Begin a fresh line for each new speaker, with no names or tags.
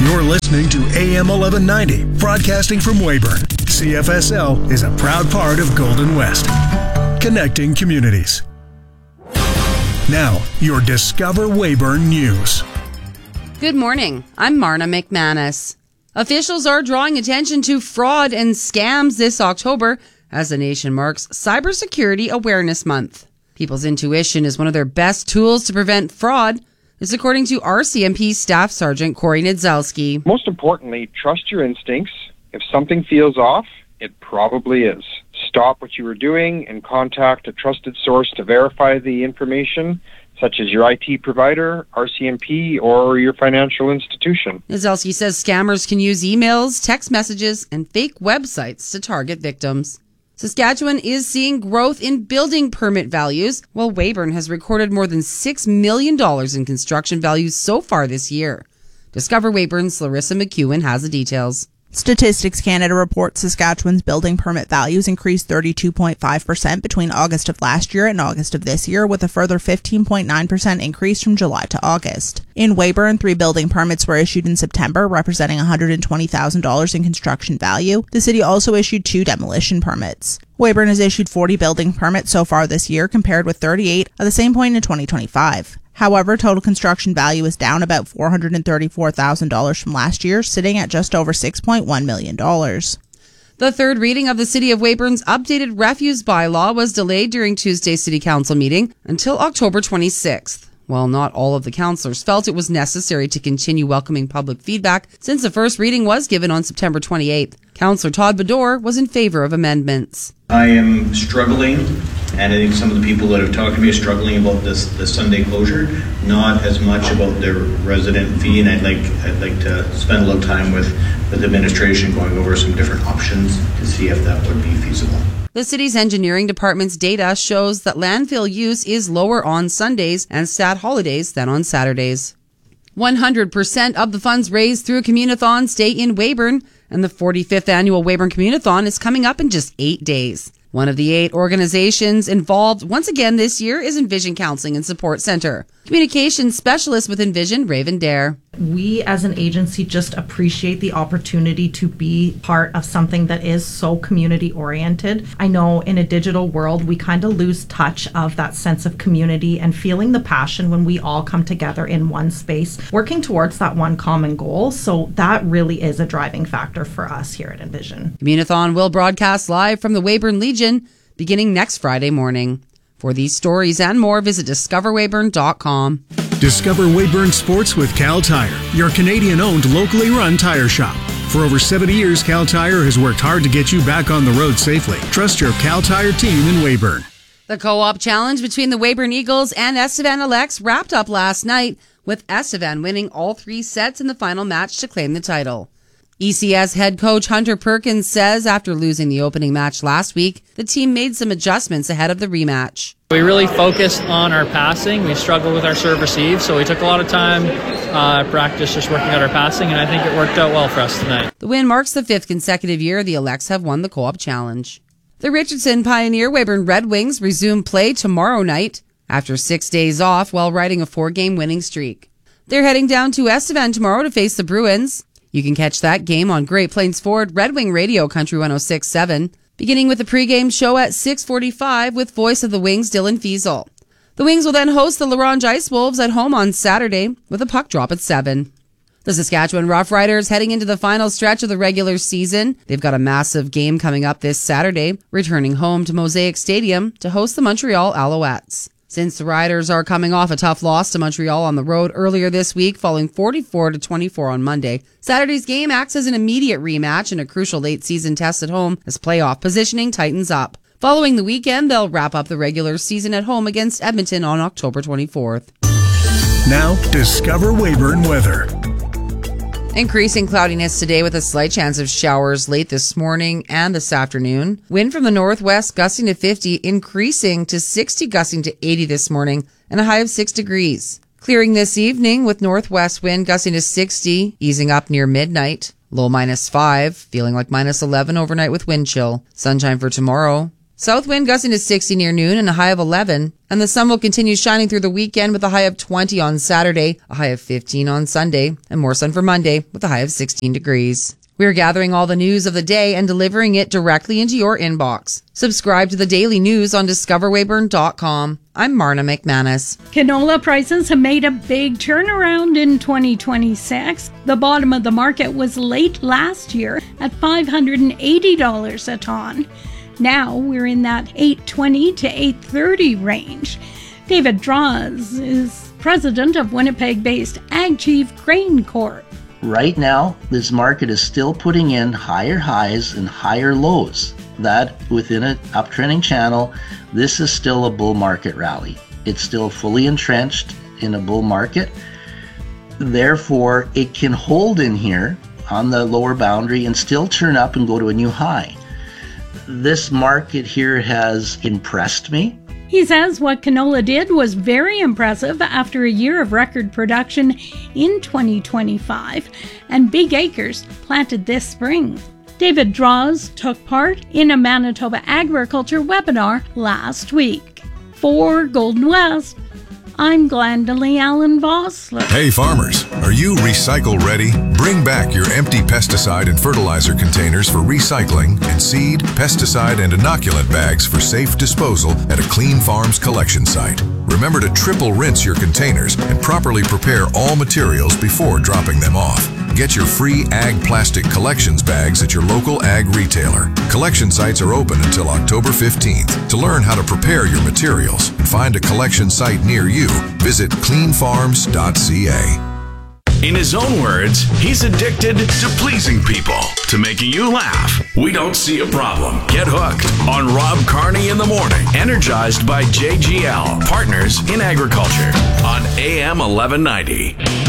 You're listening to AM 1190, broadcasting from Weyburn. CFSL is a proud part of Golden West, connecting communities. Now, your Discover Weyburn News.
Good morning. I'm Marna McManus. Officials are drawing attention to fraud and scams this October as the nation marks Cybersecurity Awareness Month. People's intuition is one of their best tools to prevent fraud. This according to RCMP Staff Sergeant Corey Niedzalski.
Most importantly, trust your instincts. If something feels off, it probably is. Stop what you were doing and contact a trusted source to verify the information, such as your IT provider, RCMP, or your financial institution.
Niedzalski says scammers can use emails, text messages, and fake websites to target victims. Saskatchewan is seeing growth in building permit values, while Weyburn has recorded more than $6 million in construction values so far this year. Discover Weyburn's Larissa McEwen has the details.
Statistics Canada reports Saskatchewan's building permit values increased 32.5% between August of last year and August of this year, with a further 15.9% increase from July to August. In Weyburn, 3 building permits were issued in September, representing $120,000 in construction value. The city also issued 2 demolition permits. Weyburn has issued 40 building permits so far this year, compared with 38 at the same point in 2025. However, total construction value is down about $434,000 from last year, sitting at just over $6.1 million.
The third reading of the City of Weyburn's updated refuse bylaw was delayed during Tuesday's City Council meeting until October 26th. While not all of the councillors felt it was necessary to continue welcoming public feedback since the first reading was given on September 28th, Councillor Todd Bedore was in favour of amendments.
I am struggling, and I think some of the people that have talked to me are struggling about the Sunday closure, not as much about the resident fee, and I'd like to spend a little time with the administration going over some different options to see if that would be feasible.
The city's engineering department's data shows that landfill use is lower on Sundays and stat holidays than on Saturdays. 100% of the funds raised through Communathon stay in Weyburn, and the 45th annual Weyburn Communathon is coming up in just 8 days. One of the 8 organizations involved once again this year is Envision Counseling and Support Center. Communications specialist with Envision, Raven Dare.
We as an agency just appreciate the opportunity to be part of something that is so community oriented. I know in a digital world, we kind of lose touch of that sense of community and feeling the passion when we all come together in one space, working towards that one common goal. So that really is a driving factor for us here at Envision.
Communathon will broadcast live from the Weyburn Legion beginning next Friday morning. For these stories and more, visit discoverweyburn.com.
Discover Weyburn Sports with Cal Tire, your Canadian-owned, locally run tire shop. For over 70 years, Cal Tire has worked hard to get you back on the road safely. Trust your Cal Tire team in Weyburn.
The co-op challenge between the Weyburn Eagles and Estevan Alex wrapped up last night, with Estevan winning all 3 sets in the final match to claim the title. ECS head coach Hunter Perkins says after losing the opening match last week, the team made some adjustments ahead of the rematch.
We really focused on our passing. We struggled with our serve receive, so we took a lot of time practice just working out our passing, and I think it worked out well for us tonight.
The win marks the 5th consecutive year the Alex have won the co-op challenge. The Richardson Pioneer Weyburn Red Wings resume play tomorrow night after 6 days off while riding a 4-game winning streak. They're heading down to Estevan tomorrow to face the Bruins. You can catch that game on Great Plains Ford Red Wing Radio Country 106.7, beginning with the pregame show at 6:45 with voice of the Wings Dylan Fiesel. The Wings will then host the LaRange Ice Wolves at home on Saturday with a puck drop at 7. The Saskatchewan Roughriders heading into the final stretch of the regular season. They've got a massive game coming up this Saturday, returning home to Mosaic Stadium to host the Montreal Alouettes. Since the Riders are coming off a tough loss to Montreal on the road earlier this week, falling 44-24 on Monday, Saturday's game acts as an immediate rematch and a crucial late-season test at home as playoff positioning tightens up. Following the weekend, they'll wrap up the regular season at home against Edmonton on October 24th.
Now, discover Weyburn weather.
Increasing cloudiness today with a slight chance of showers late this morning and this afternoon. Wind from the northwest gusting to 50, increasing to 60, gusting to 80 this morning, and a high of 6 degrees. Clearing this evening with northwest wind gusting to 60, easing up near midnight. Low -5, feeling like -11 overnight with wind chill. Sunshine for tomorrow. South wind gusting to 60 near noon and a high of 11. And the sun will continue shining through the weekend with a high of 20 on Saturday, a high of 15 on Sunday, and more sun for Monday with a high of 16 degrees. We are gathering all the news of the day and delivering it directly into your inbox. Subscribe to the daily news on discoverweyburn.com. I'm Marna McManus.
Canola prices have made a big turnaround in 2026. The bottom of the market was late last year at $580 a ton. Now we're in that $820 to $830 range. David Draws is president of Winnipeg-based AgChief Grain Corp.
Right now, this market is still putting in higher highs and higher lows. That within an uptrending channel, this is still a bull market rally. It's still fully entrenched in a bull market. Therefore, it can hold in here on the lower boundary and still turn up and go to a new high. This market here has impressed me.
He says what canola did was very impressive after a year of record production in 2025 and big acres planted this spring. David Draws took part in a Manitoba agriculture webinar last week. For Golden West, I'm Glendalee Allen Vossler.
Hey farmers, are you recycle ready? Bring back your empty pesticide and fertilizer containers for recycling and seed, pesticide, and inoculant bags for safe disposal at a Clean Farms collection site. Remember to triple rinse your containers and properly prepare all materials before dropping them off. Get your free Ag Plastic Collections bags at your local ag retailer. Collection sites are open until October 15th. To learn how to prepare your materials and find a collection site near you, visit cleanfarms.ca.
In his own words, he's addicted to pleasing people, to making you laugh. We don't see a problem. Get hooked on Rob Carney in the morning, energized by JGL, Partners in Agriculture, on AM 1190.